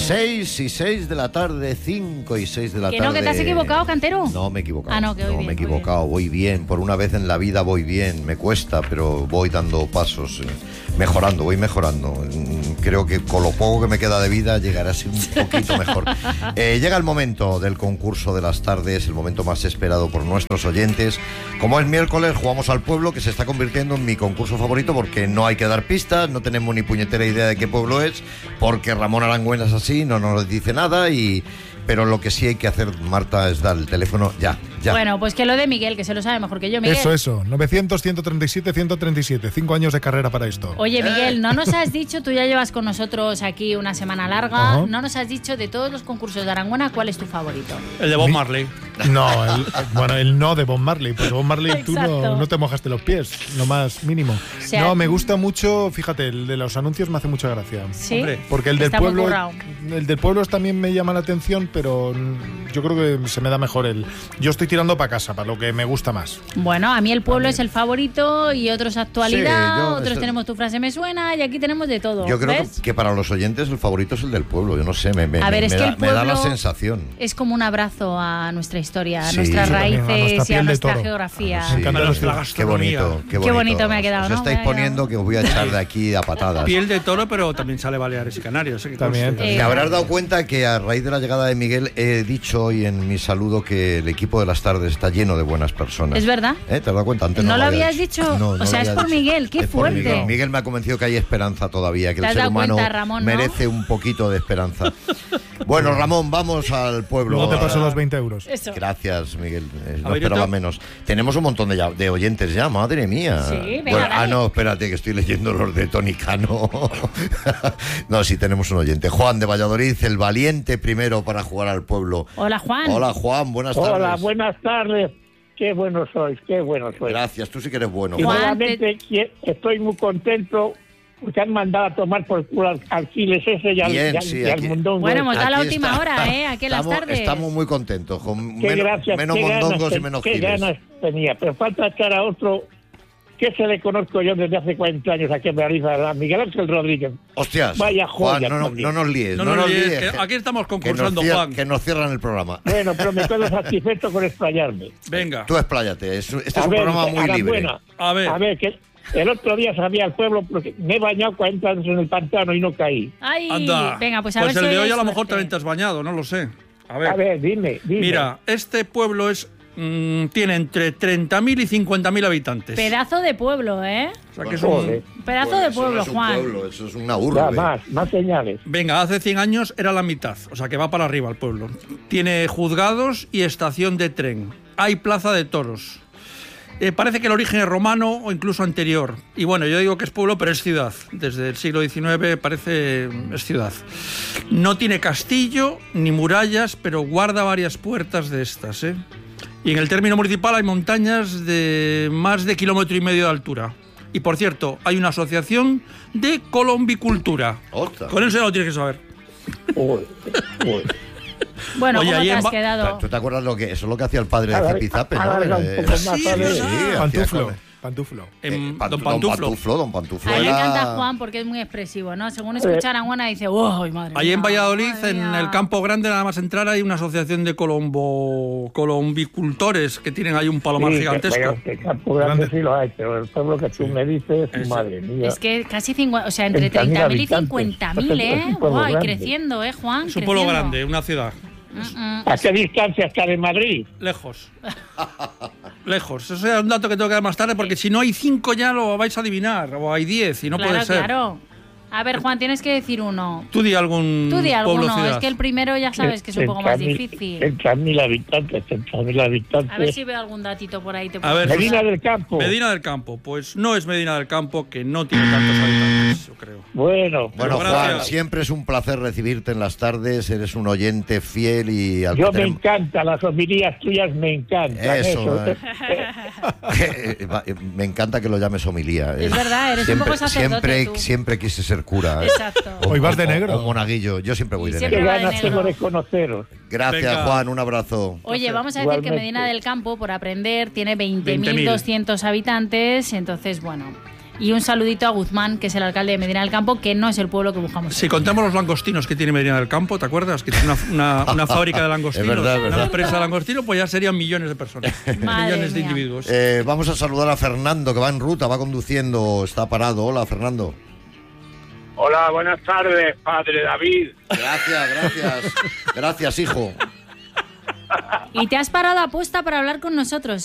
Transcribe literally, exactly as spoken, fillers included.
seis y seis de la tarde, cinco y seis de la ¿Que tarde. no, que te has equivocado, Cantero? No, me he equivocado. Ah, no, que voy no, bien, me he voy equivocado, bien. voy bien. Por una vez en la vida voy bien. Me cuesta, pero voy dando pasos, eh, mejorando, voy mejorando. Mm, Creo que con lo poco que me queda de vida llegaré a ser un poquito mejor. Eh, llega el momento del concurso de las tardes, el momento más esperado por nuestros oyentes. Como es miércoles, jugamos al pueblo, que se está convirtiendo en mi concurso favorito porque no hay que dar pistas, no tenemos ni puñetera idea de qué pueblo es, porque Ramón Arangüena es así, no nos dice nada y... Pero lo que sí hay que hacer, Marta, es dar el teléfono ya, ya. Bueno, pues que lo de Miguel, que se lo sabe mejor que yo, Miguel. Eso, eso. novecientos, ciento treinta y siete, ciento treinta y siete. Cinco años de carrera para esto. Oye, Miguel, no nos has dicho, tú ya llevas con nosotros aquí una semana larga, Ajá. no nos has dicho de todos los concursos de Arangüena, ¿cuál es tu favorito? El de Bob Marley. No, el, bueno, el no de Bob Marley, porque Bob Marley tú no, Exacto. no te mojaste los pies, lo más mínimo. O sea, no, me gusta mucho, fíjate, el de los anuncios me hace mucha gracia. ¿Sí? Hombre, Porque el del Está muy pueblo, currado. el del pueblo también me llama la atención, pero yo creo que se me da mejor el. Yo estoy tirando para casa, para lo que me gusta más. Bueno, a mí el pueblo es el favorito y otros actualidad, Sí, yo- otros eso- tenemos tu frase me suena y aquí tenemos de todo. Yo creo que, ¿ves? que para los oyentes el favorito es el del pueblo, yo no sé, me, me, A ver, me es que da, el me da la pueblo sensación. Es como un abrazo a nuestra historia, a Sí, nuestras sí, también, a raíces nuestra y a piel de nuestra toro. geografía. Sí. Me encanta La los- Qué gastronomía. bonito, qué bonito. Qué bonito me ha quedado, Os ¿no? estáis Me ha quedado. poniendo que os voy a echar de aquí a patadas. Piel de toro, pero también sale Baleares y Canarias. ¿eh? Que También, conste. también. Te habrás dado cuenta que a raíz de la llegada de Miguel he dicho hoy en mi saludo que el equipo de las tardes está lleno de buenas personas. ¿Es verdad? ¿Eh? ¿Te has dado cuenta? Antes ¿No lo había habías dicho? No, O no sea, lo es había por dicho. Miguel, qué Es por fuerte. Miguel. Miguel me ha convencido que hay esperanza todavía, que ¿Te el has ser dado humano cuenta, Ramón, no? merece un poquito de esperanza. Bueno, Ramón, vamos al pueblo. Luego te paso Ahora- los veinte euros. Eso. Gracias, Miguel. Eh, no A ver, esperaba yo te- menos. Tenemos un montón de, ya- de oyentes ya, madre mía. Sí, venga, Bueno, ah, dale. no, espérate, que estoy leyendo los de Tony Cano. No, sí, tenemos un oyente. Juan de Valladolid, el valiente primero para jugar al pueblo. Hola, Juan. Hola, Juan, buenas tardes. Hola, buenas tardes. Qué bueno sois, qué bueno sois. Gracias, tú sí que eres bueno. Y Juan, nuevamente qui- estoy muy contento porque han mandado a tomar por culo al Alquiles ese y al, Bien, y al- sí, y al aquí- mondongo. Bueno, hemos dado la Aquí última está. hora, ¿eh? Aquí en las estamos, tardes. Estamos muy contentos, con Qué menos, gracias, menos qué mondongos ganas, y menos qué giles. ganas tenía. Pero falta echar a otro que se le conozco yo desde hace cuarenta años aquí en Realiza, a Miguel Ángel Rodríguez. Hostias, Vaya Juan, joya no, no, también. no nos líes, No no, nos nos líes, líes. que aquí estamos que nos concursando, cier- Juan. Que nos cierran el programa. Bueno, pero me quedo satisfecho con explayarme. Venga. Tú expláyate, es, este es A un ver, programa muy libre. Aranbuena, A ver. A ver, que el otro día salí al pueblo porque me he bañado cuarenta años en el pantano y no caí. Ay, Anda. venga, pues a pues ver el si de hoy hay a lo mejor suerte. también te has bañado, no lo sé. A ver. A ver, dime, dime. Mira, este pueblo es mm, tiene entre treinta mil y cincuenta mil habitantes. Pedazo de pueblo, ¿eh? O sea que es Joder. un... Pedazo Bueno, de eso pueblo, no es un Juan. pueblo, eso es una Ya, urbe. más, más señales. Venga, hace cien años era la mitad, o sea que va para arriba el pueblo. Tiene juzgados y estación de tren. Hay plaza de toros. Eh, parece que el origen es romano o incluso anterior. Y bueno, yo digo que es pueblo, pero es ciudad. Desde el siglo diecinueve parece es ciudad. No tiene castillo ni murallas, pero guarda varias puertas de estas, ¿eh? Y en el término municipal hay montañas de más de kilómetro y medio de altura. Y por cierto, hay una asociación de colombicultura. Ostras. Con eso ya lo tienes que saber. Uy, uy. Bueno, Oye, ¿cómo ahí te en has Ba- quedado? ¿Tú te acuerdas lo que eso es lo que hacía el padre de Alarga- Zipizape, ¿no? alarga un Eh, poco más, sí, a ver. sí, hacía Pantuflo, con- pantuflo. En eh, Pantu- Don Pantuflo. Pantuflo, Don Pantuflo A mí me era- encanta Juan porque es muy expresivo, ¿no? Según escuchar a Juana dice, ¡uy, madre Allí mía, en Valladolid, madre en mía". el Campo Grande, nada más entrar, hay una asociación de colombo, colombicultores que tienen ahí un palomar Sí, gigantesco. Que, vaya, que Campo Grande Grande. sí lo hay, pero el pueblo que tú me dices, Ese. madre mía. Es que casi cincuenta, o sea, entre treinta mil treinta mil y habitantes. cincuenta mil, Es ¿eh? un pueblo Guay, grande. creciendo, ¿eh, Juan? Es un pueblo Creciendo. grande, una ciudad. Mm, mm. ¿A qué distancia está de Madrid? Lejos. Lejos. Eso es un dato que tengo que dar más tarde, porque si no hay cinco ya lo vais a adivinar, o hay diez, y no claro, puede ser. claro. A ver, Juan, tienes que decir uno. Tú di algún Tú di pueblo alguno, ciudad. es que el primero ya sabes que es un poco más difícil. treinta mil habitantes, treinta mil habitantes. A ver si veo algún datito por ahí. Te A puedo ver, pasar. Medina del Campo. Medina del Campo. Pues no es Medina del Campo, que no tiene tantos habitantes, yo creo. Bueno, Bueno, Pero Juan, gracias. siempre es un placer recibirte en las tardes, eres un oyente fiel y al yo que me tenemos- encanta, las homilías tuyas me encantan. Eso, Eso. eh. Eh, va, eh, Me encanta que lo llames homilía. Es eh. verdad, eres un siempre, poco sacerdote Siempre, tú. siempre quise ser cura. eh. Exacto. Hoy vas de negro. O monaguillo, yo siempre voy Y de siempre Qué negro. va de ganas negro. tengo de conoceros. Gracias, Venga. Juan, un abrazo. Oye, vamos a decir que Igualmente. Medina del Campo, por aprender, tiene veinte veinte mil mil. doscientos habitantes, entonces, bueno. Y un saludito a Guzmán, que es el alcalde de Medina del Campo, que no es el pueblo que buscamos. Si contamos los langostinos que tiene Medina del Campo, ¿te acuerdas? Que tiene una, una, una fábrica de langostinos, Es verdad, es verdad. una empresa de langostinos, pues ya serían millones de personas, Madre millones de mía. individuos. Eh, vamos a saludar a Fernando, que va en ruta, va conduciendo, está parado. Hola, Fernando. Hola, buenas tardes, padre David. Gracias, gracias. Gracias, hijo. Y te has parado a posta para hablar con nosotros.